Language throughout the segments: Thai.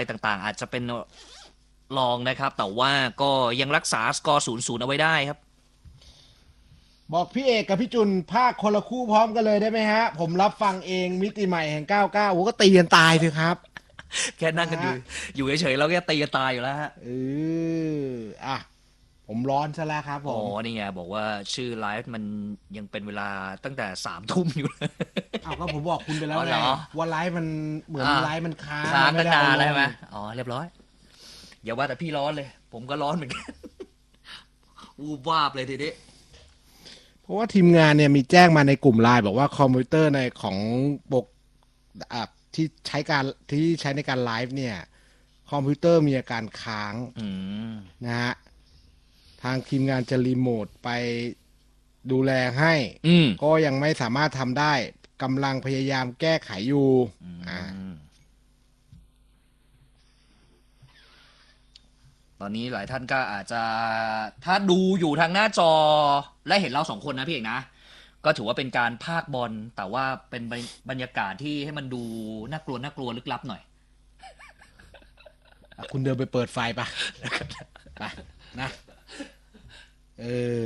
อะไรต่างๆอาจจะเป็นรองนะครับแต่ว่าก็ยังรักษาสกอร์0-0เอาไว้ได้ครับบอกพี่เอกกับพี่จุนภาคคนละคู่พร้อมกันเลยได้ไหมฮะผมรับฟังเองมิติใหม่แห่ง99โอ้ก็ตีกันตายเถอะครับแค่นั่งกันอยู่นะฮะอยู่เฉยๆเราก็ตีกันตายอยู่แล้วฮะเอออ่ะผมร้อนซะแล้วครับผอ๋อมนี่ไงบอกว่าชื่อไลฟ์มันยังเป็นเวลาตั้งแต่3 ทุ่มอยู่เลยเอาก็ผมบอกคุณไปแล้วอ๋อไงเหรอว่าไลฟ์มันเหมือนไลฟ์มันค้างค้างกันไม่ได้เอาลนานแล้วใช่งไหมอ๋อเรียบร้อยอย่าว่าแต่พี่ร้อนเลยผมก็ร้อนเหมือนกันวูบวาบเลยทีนี้เพราะว่าทีมงานเนี่ยมีแจ้งมาในกลุ่มไลน์บอกว่าคอมพิวเตอร์ในของปกอ่ะที่ใช้ในการไลฟ์เนี่ยคอมพิวเตอร์มีอาการค้างอืมนะฮะทางทีมงานจะรีโมทไปดูแลให้อืมก็ยังไม่สามารถทำได้กำลังพยายามแก้ไขอยู่อ่าตอนนี้หลายท่านก็อาจจะถ้าดูอยู่ทางหน้าจอและเห็นเรา2 คนนะพี่เอกนะก็ถือว่าเป็นการพากย์บอลแต่ว่าเป็นบรรยากาศที่ให้มันดูน่ากลัวลึกลับหน่อยคุณเดินไปเปิดไฟปะไปนะเอ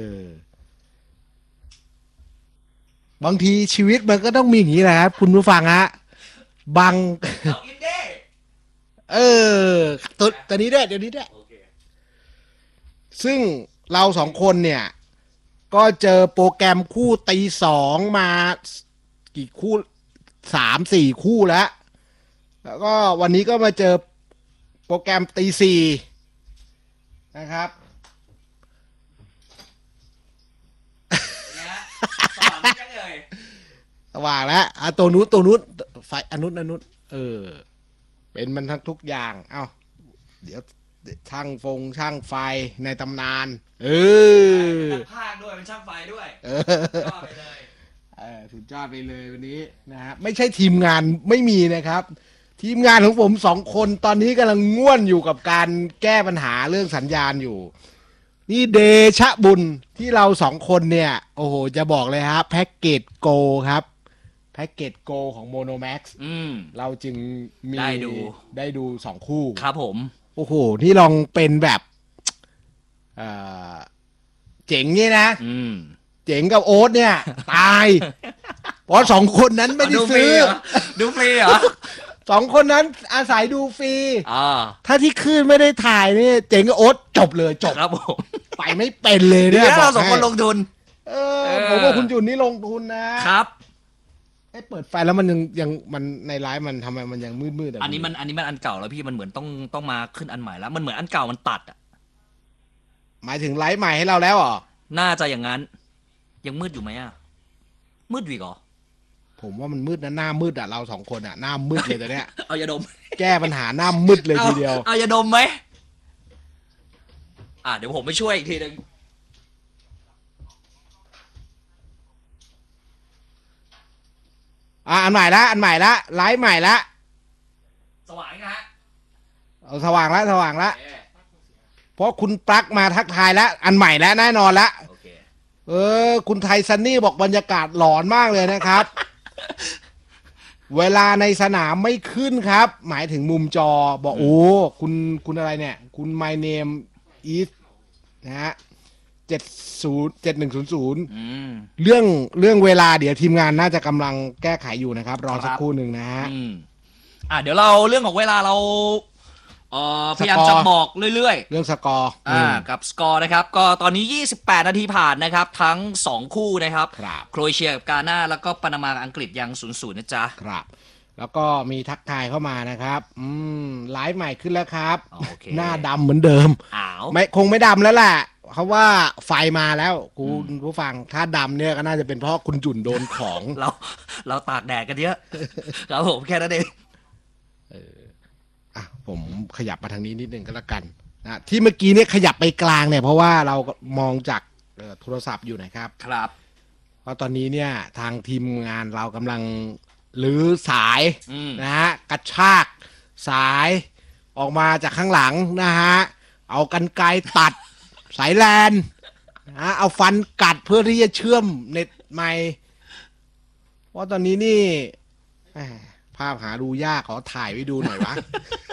อบางทีชีวิตมันก็ต้องมีอย่างนี้แหละครับคุณผู้ฟังฮะบางเอาอินเด้เออตัวนี้ด้วยเดี๋ยวนี้ด้วยซึ่งเราสองคนเนี่ย ก็เจอโปรแกรมคู่ตีสองมากี่คู่3-4คู่แล้วก็วันนี้ก็มาเจอโปรแกรมตีสี่นะครับสว่างจังเลยสว่างแล้วตัวนู้นไฟอนุนเออ เป็นมันทั้งทุกอย่างเอ้าเดี๋ยวช่างไฟในตำนานเออเป็นภาคด้วยเป็นช่างไฟด้วยยอดไปเลยสุดยอดไปเลยวันนี้นะฮะไม่ใช่ทีมงานไม่มีนะครับ ทีมงานของผม2 คนตอนนี้กำลังง่วนอยู่กับการแก้ปัญหาเรื่องสัญญาณอยู่ นี่เดชะบุญที่เรา2 คนเนี่ย โอ้โห จะบอกเลยครับแพ็กเกจโกครับแพ็กเกจโกของโมโนแม็กซ์อืมเราจึงมีได้ดู 2 คู่ครับผมโอ้โห นี่ลองเป็นแบบเอ่อเจ๋งนี่นะอืมเจ๋งกับโอ๊ตเนี่ย ตายเพราะ2 คนนั้นไม่ได้ซื้อดูฟรีเหรอ 2 คนนั้นอาศัยดูฟรีอ่าถ้าที่คลื่นไม่ได้ถ่ายนี่เจ๋งกับโอ๊ตจบเลยจบครับผมไปไม่เป็นเลยเดี๋เนี่ยยวเราบก 2 คนลงทุนเออผมว่าคุณจุนนี่ลงทุนนะครับเปิดไฟแล้วมันยังมันในไลฟ์มันทำไมมันยังมืดอันนี้มันอันเก่าแล้วพี่มันเหมือนต้องมาขึ้นอันใหม่แล้วมันเหมือนอันเก่ามันตัดอ่ะหมายถึงไลฟ์ใหม่ให้เราแล้วเหรอน่าจะอย่างนั้น ยังมืดอยู่ไหมอ่ะมืดอีกเหรอผมว่ามันมืดนะหน้ามืดอ่ะเรา2 คนอ่ะหน้ามืดเลยตอนเนี้ยเอายาดมแก้ปัญหาหน้ามืดเลยทีเดียวเอายาดมไหมเดี๋ยวผมไปช่วยอีกทีนึงอันใหม่ละไลฟ์ใหม่ละสว่างนะฮะเอาสว่างละเพราะคุณปลั๊กมาทักทายแล้วอันใหม่แล้วแน่นอนละโอเคคุณไทยซันนี่บอกบรรยากาศหลอนมากเลยนะครับ เวลาในสนามไม่ขึ้นครับ หมายถึงมุมจอบอกโอ้คุณอะไรเนี่ย คุณ my name is นะฮะ7100เรื่องเวลาเดี๋ยวทีมงานน่าจะกำลังแก้ไขอยู่นะครับ รอสักครู่หนึ่งนะฮะเดี๋ยวเราเรื่องของเวลาเราพยายามจะบอกเรื่อยๆเรื่องสกอร์กับสกอร์นะครับ ก็ตอนนี้28 นาทีผ่านนะครับ ทั้ง2 คู่นะครับครับโครเอเชียกับกาน่าแล้วก็ปานามากับอังกฤษยัง0-0นะจ๊ะครับ แล้วก็มีทักทายเข้ามานะครับไลฟ์ใหม่ขึ้นแล้วครับโอเคหน้าดำเหมือนเดิมอ้าวคงไม่ดำแล้วแหละเพราะว่าไฟมาแล้วคุณผู้ฟังถ้าดำเนี่ยก็น่าจะเป็นเพราะคุณจุ่นโดนของเราตากแดดกันเยอะ ครับผมแค่นั้นเองผมขยับมาทางนี้นิดนึงก็แล้วกันนะที่เมื่อกี้เนี่ยขยับไปกลางเนี่ยเพราะว่าเรามองจากโทรศัพท์อยู่นะครับครับเพราะตอนนี้เนี่ยทางทีมงานเรากำลังรื้อสายนะฮะกระชากสายออกมาจากข้างหลังนะฮะเอากรรไกรตัดสายแลนนะเอาฟันกัดเพื่อที่จะเชื่อมเน็ตไมค์เพราะตอนนี้นี่ภาพหาดูยากขอถ่ายไว้ดูหน่อยวะ